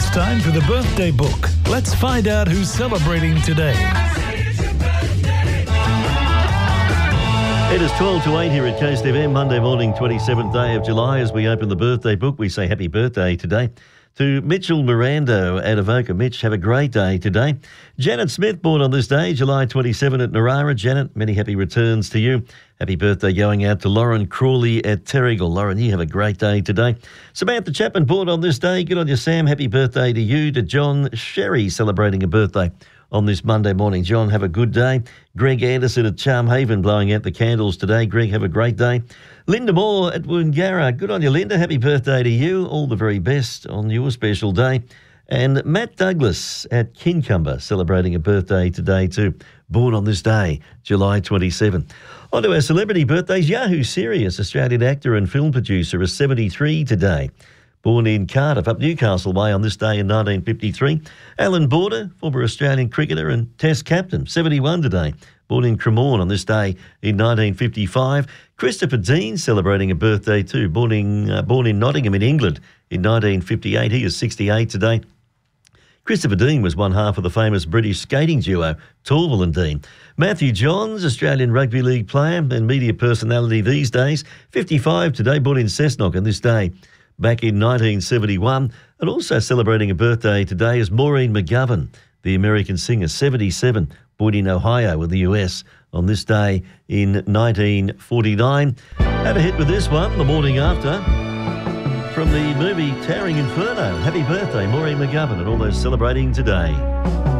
It's time for the birthday book. Let's find out who's celebrating today. It is 12 to 8 here at Coast FM, Monday morning, 27th day of July. As we open the birthday book, we say happy birthday today to Mitchell Mirando at Avoca. Mitch, have a great day today. Janet Smith, born on this day, July 27 at Narara. Janet, many happy returns to you. Happy birthday going out to Lauren Crawley at Terrigal. Lauren, you have a great day today. Samantha Chapman, born on this day. Good on you, Sam. Happy birthday to you. To John Sherry, celebrating a birthday on this Monday morning. John, have a good day. Greg Anderson at Charm Haven, blowing out the candles today. Greg, have a great day. Linda Moore at Woongarra. Good on you, Linda. Happy birthday to you. All the very best on your special day. And Matt Douglas at Kincumber, celebrating a birthday today too. Born on this day, July 27. On to our celebrity birthdays. Yahoo Serious, Australian actor and film producer, is 73 today. Born in Cardiff, up Newcastle Way on this day in 1953. Alan Border, former Australian cricketer and Test captain, 71 today. Born in Cremorne on this day in 1955. Christopher Dean celebrating a birthday too. Born in Nottingham in England in 1958. He is 68 today. Christopher Dean was one half of the famous British skating duo, Torvill and Dean. Matthew Johns, Australian Rugby League player and media personality these days, 55 today, born in Cessnock on this day back in 1971. And also celebrating a birthday today is Maureen McGovern, the American singer, 77, born in Ohio in the US on this day in 1949. Have a hit with this one, The Morning After, from the movie Towering Inferno. Happy birthday, Maureen McGovern, and all those celebrating today.